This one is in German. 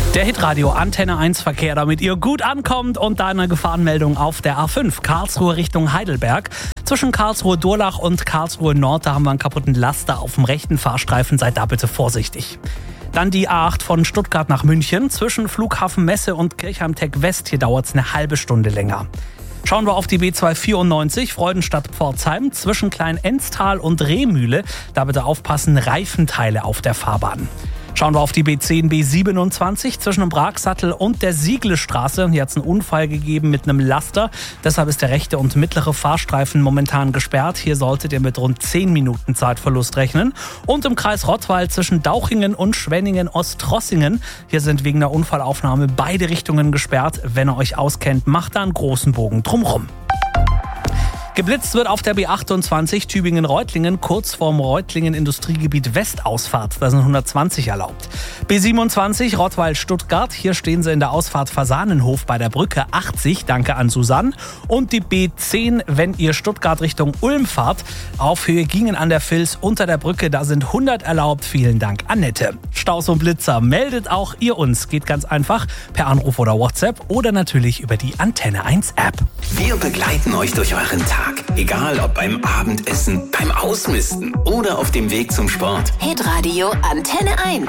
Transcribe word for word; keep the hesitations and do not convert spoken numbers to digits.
Der Hitradio Antenne eins Verkehr, damit ihr gut ankommt, und da eine Gefahrenmeldung auf der A fünf, Karlsruhe Richtung Heidelberg. Zwischen Karlsruhe-Durlach und Karlsruhe-Nord, da haben wir einen kaputten Laster auf dem rechten Fahrstreifen, seid da bitte vorsichtig. Dann die A acht von Stuttgart nach München, zwischen Flughafen Messe und Kirchheim-Tech West, hier dauert es eine halbe Stunde länger. Schauen wir auf die B zweihundertvierundneunzig, Freudenstadt-Pforzheim, zwischen Klein-Enstal und Rehmühle, da bitte aufpassen, Reifenteile auf der Fahrbahn. Schauen wir auf die B zehn B siebenundzwanzig zwischen dem Braksattel und der Sieglestraße. Hier hat es einen Unfall gegeben mit einem Laster. Deshalb ist der rechte und mittlere Fahrstreifen momentan gesperrt. Hier solltet ihr mit rund zehn Minuten Zeitverlust rechnen. Und im Kreis Rottweil zwischen Dauchingen und Schwenningen-Ostrossingen. Hier sind wegen der Unfallaufnahme beide Richtungen gesperrt. Wenn ihr euch auskennt, macht da einen großen Bogen drumrum. Geblitzt wird auf der B achtundzwanzig Tübingen-Reutlingen kurz vorm Reutlingen-Industriegebiet Westausfahrt. Da sind hundertzwanzig erlaubt. B siebenundzwanzig Rottweil-Stuttgart. Hier stehen sie in der Ausfahrt Fasanenhof bei der Brücke achtzig. Danke an Susanne. Und die B zehn, wenn ihr Stuttgart Richtung Ulm fahrt. Auf Höhe Gingen an der Vils unter der Brücke. Da sind hundert erlaubt. Vielen Dank, Annette. Staus und Blitzer, meldet auch ihr uns. Geht ganz einfach per Anruf oder WhatsApp oder natürlich über die Antenne eins App. Wir begleiten euch durch euren Tag. Egal ob beim Abendessen, beim Ausmisten oder auf dem Weg zum Sport. Hitradio Antenne eins.